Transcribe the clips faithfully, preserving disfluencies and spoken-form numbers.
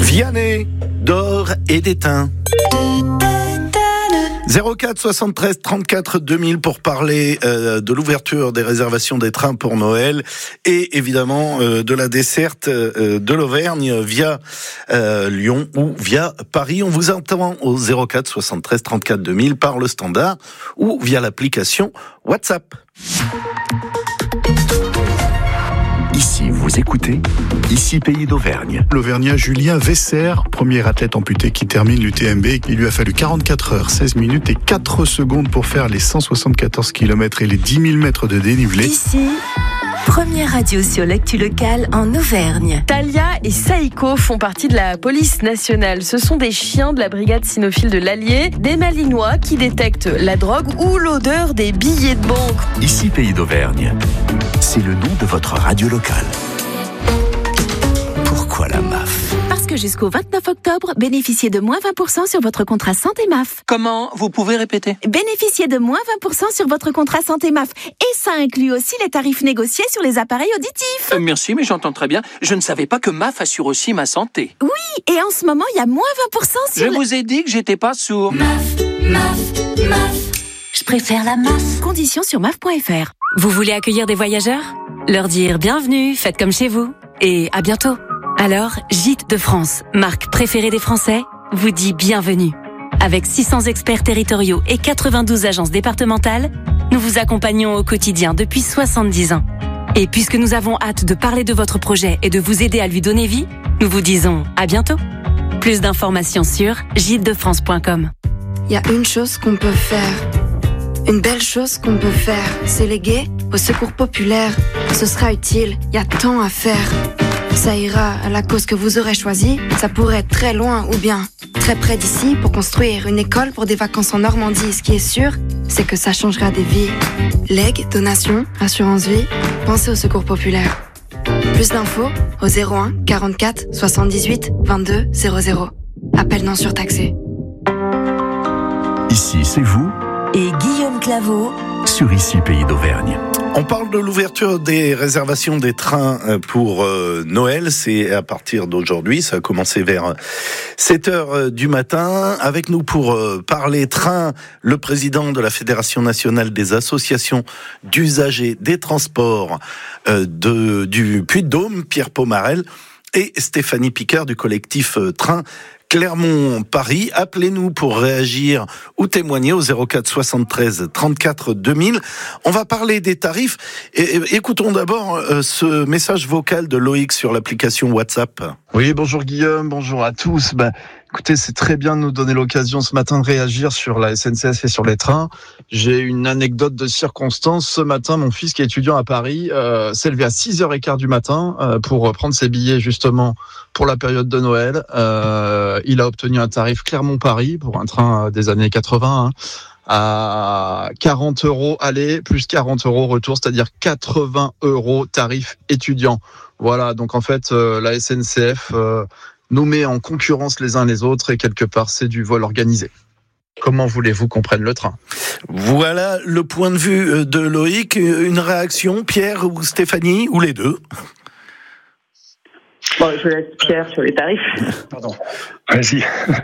Vianney, d'or et d'étain. zéro quatre soixante-treize trente-quatre deux mille pour parler euh, de l'ouverture des réservations des trains pour Noël et évidemment euh, de la desserte euh, de l'Auvergne via euh, Lyon ou via Paris. On vous entend au zéro quatre soixante-treize trente-quatre deux mille par le standard ou via l'application WhatsApp. Ici, vous écoutez, ici Pays d'Auvergne. L'Auvergnat Julien Vesser, premier athlète amputé qui termine l'U T M B. Il lui a fallu quarante-quatre heures, seize minutes et quatre secondes pour faire les cent soixante-quatorze kilomètres et les dix mille mètres de dénivelé. Ici, première radio sur l'actu locale en Auvergne. Talia et Saïko font partie de la police nationale. Ce sont des chiens de la brigade cynophile de l'Allier, des Malinois qui détectent la drogue ou l'odeur des billets de banque. Ici Pays d'Auvergne. C'est le nom de votre radio locale. Pourquoi la M A F ? Parce que jusqu'au vingt-neuf octobre, bénéficiez de moins vingt pour cent sur votre contrat santé M A F. Comment ? Vous pouvez répéter ? Bénéficiez de moins vingt pour cent sur votre contrat santé M A F. Et ça inclut aussi les tarifs négociés sur les appareils auditifs. Euh, merci, mais j'entends très bien. Je ne savais pas que M A F assure aussi ma santé. Oui, et en ce moment, il y a moins vingt pour cent sur... Je le... vous ai dit que j'étais pas sourd. M A F, M A F, M A F. Je préfère la M A F. Conditions sur M A F point F R. Vous voulez accueillir des voyageurs ? Leur dire bienvenue, faites comme chez vous. Et à bientôt. Alors, Gîtes de France, marque préférée des Français, vous dit bienvenue. Avec six cents experts territoriaux et quatre-vingt-douze agences départementales, nous vous accompagnons au quotidien depuis soixante-dix ans. Et puisque nous avons hâte de parler de votre projet et de vous aider à lui donner vie, nous vous disons à bientôt. Plus d'informations sur gîtes de france point com. Il y a une chose qu'on peut faire. Une belle chose qu'on peut faire, c'est léguer au secours populaire. Ce sera utile, il y a tant à faire. Ça ira à la cause que vous aurez choisie. Ça pourrait être très loin ou bien très près d'ici pour construire une école pour des vacances en Normandie. Ce qui est sûr, c'est que ça changera des vies. Legs, donations, assurance vie, pensez au secours populaire. Plus d'infos au zéro un quarante-quatre soixante-dix-huit vingt-deux zéro zéro. Appel non surtaxé. Ici, c'est vous. Et Guillaume Claveau Sur Ici Pays d'Auvergne. On parle de l'ouverture des réservations des trains pour euh, Noël. C'est à partir d'aujourd'hui. Ça a commencé vers sept heures du matin. Avec nous pour euh, parler train, le président de la Fédération nationale des associations d'usagers des transports euh, de, du Puy-de-Dôme, Pierre Pomarel, et Stéphanie Picard du collectif euh, Train Clermont-Paris. Appelez-nous pour réagir ou témoigner au zéro quatre soixante-treize trente-quatre deux mille. On va parler des tarifs. Et, et, écoutons d'abord euh, ce message vocal de Loïc sur l'application WhatsApp. Oui, bonjour Guillaume, bonjour à tous. Ben, écoutez, c'est très bien de nous donner l'occasion ce matin de réagir sur la S N C F et sur les trains. J'ai une anecdote de circonstance. Ce matin, mon fils qui est étudiant à Paris euh, s'est levé à six heures quinze du matin euh, pour prendre ses billets justement pour la période de Noël. Euh, il a obtenu un tarif Clermont-Paris pour un train des années quatre-vingts, hein, à quarante euros aller plus quarante euros retour, c'est-à-dire quatre-vingts euros tarif étudiant. Voilà, donc en fait, euh, la S N C F euh, nous met en concurrence les uns les autres et quelque part, c'est du vol organisé. Comment voulez-vous qu'on prenne le train ? Voilà le point de vue de Loïc. Une réaction, Pierre ou Stéphanie, ou les deux ? Bon, je laisse Pierre sur les tarifs. Pardon. Vas-y.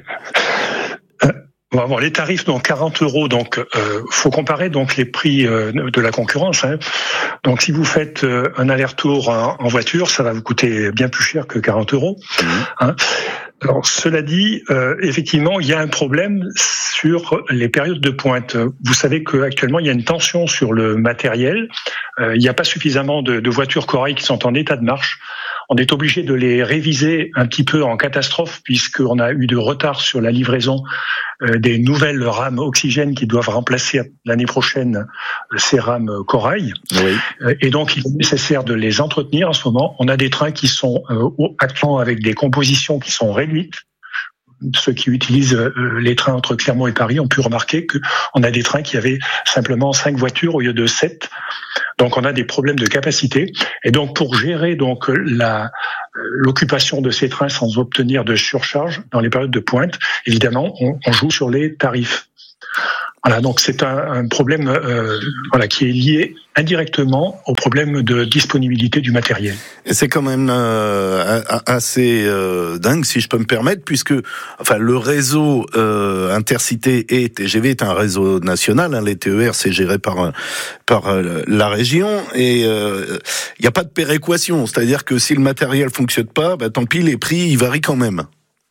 Bon, bon, les tarifs, donc quarante euros, donc euh, faut comparer donc les prix euh, de la concurrence. Hein. Donc si vous faites euh, un aller-retour en, en voiture, ça va vous coûter bien plus cher que quarante euros. Mmh. Hein. Alors cela dit, euh, effectivement, il y a un problème sur les périodes de pointe. Vous savez qu'actuellement il y a une tension sur le matériel. Euh, il n'y a pas suffisamment de, de voitures corail qui sont en état de marche. On est obligé de les réviser un petit peu en catastrophe puisqu'on a eu de retard sur la livraison euh, des nouvelles rames oxygène qui doivent remplacer l'année prochaine ces rames corail. Oui. Euh, et donc, il est nécessaire de les entretenir en ce moment. On a des trains qui sont euh, actuellement avec des compositions qui sont réduites. Ceux qui utilisent euh, les trains entre Clermont et Paris ont pu remarquer qu'on a des trains qui avaient simplement cinq voitures au lieu de sept. Donc on a des problèmes de capacité et donc pour gérer donc la l'occupation de ces trains sans obtenir de surcharge dans les périodes de pointe, évidemment on, on joue sur les tarifs. Voilà, donc c'est un, un problème euh, voilà, qui est lié indirectement au problème de disponibilité du matériel. Et c'est quand même euh, assez euh, dingue, si je peux me permettre, puisque enfin le réseau euh, Intercité et T G V est un réseau national. Hein, les T E R, c'est géré par par euh, la région, et il euh, n'y a pas de péréquation. C'est-à-dire que si le matériel fonctionne pas, bah, tant pis, les prix ils varient quand même.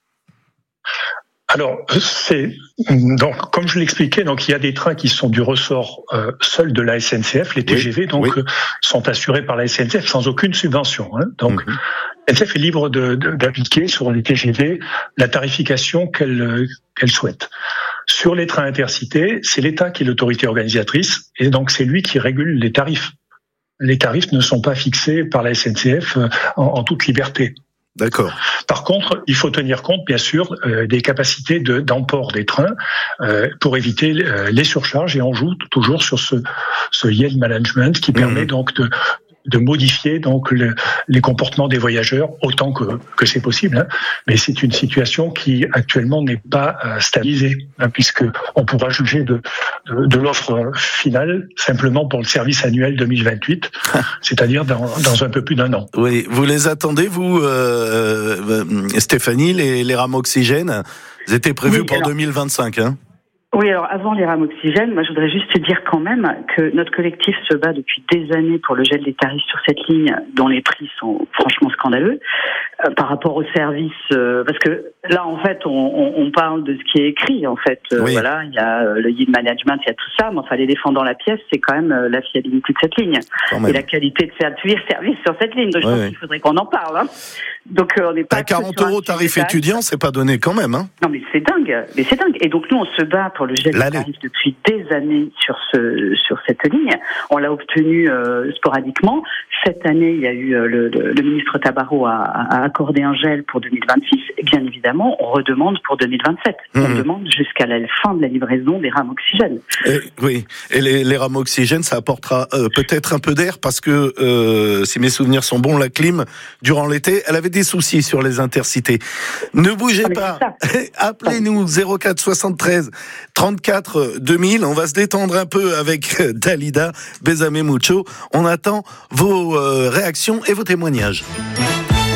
Alors, c'est donc comme je l'expliquais, donc il y a des trains qui sont du ressort euh, seul de la S N C F, les T G V oui, donc oui. Euh, sont assurés par la S N C F sans aucune subvention. Hein, donc, mm-hmm. la S N C F est libre de, de, d'appliquer sur les T G V la tarification qu'elle qu'elle souhaite. Sur les trains intercités, c'est l'État qui est l'autorité organisatrice, et donc c'est lui qui régule les tarifs. Les tarifs ne sont pas fixés par la S N C F en, en toute liberté. D'accord. Par contre, il faut tenir compte, bien sûr, euh, des capacités de, d'emport des trains euh, pour éviter euh, les surcharges, et on joue toujours sur ce, ce yield management qui permet mmh. donc de, de modifier donc le, les comportements des voyageurs autant que, que c'est possible. Hein. Mais c'est une situation qui actuellement n'est pas euh, stabilisée, hein, puisque on pourra juger de, de, de l'offre finale simplement pour le service annuel deux mille vingt-huit, c'est-à-dire dans, dans un peu plus d'un an. Oui, vous les attendez, vous, euh, euh, Stéphanie, les, les rames oxygène, ils étaient prévus oui, pour alors... deux mille vingt-cinq, hein? Oui, alors avant les rames oxygène, moi je voudrais juste te dire quand même que notre collectif se bat depuis des années pour le gel des tarifs sur cette ligne, dont les prix sont franchement scandaleux euh, par rapport au service, euh, parce que là en fait on, on, on parle de ce qui est écrit en fait. Euh, oui. Voilà, il y a euh, le yield management, il y a tout ça, mais enfin l'éléphant dans la pièce, c'est quand même euh, la fiabilité de cette ligne et la qualité de service service sur cette ligne. Donc je oui, pense oui. qu'il faudrait qu'on en parle. Hein. Donc euh, on n'est pas à quarante euros tarif étudiant, c'est pas donné quand même. Hein. Non mais c'est dingue, mais c'est dingue. Et donc nous on se bat pour le gel des tarifs depuis des années sur ce sur cette ligne. On l'a obtenu euh, sporadiquement. Cette année, il y a eu euh, le, le, le ministre Tabarot a, a accordé un gel pour deux mille vingt-six. Et bien évidemment, on redemande pour deux mille vingt-sept. Mmh. On demande jusqu'à la fin de la livraison des rames oxygène. Et, oui, et les, les rames oxygène, ça apportera euh, peut-être un peu d'air parce que euh, si mes souvenirs sont bons, la clim durant l'été, elle avait des soucis sur les intercités. Ne bougez ah, pas. Appelez-nous zéro quatre soixante-treize trente-quatre deux mille. On va se détendre un peu avec Dalida Besame Mucho. On attend vos euh, réactions et vos témoignages.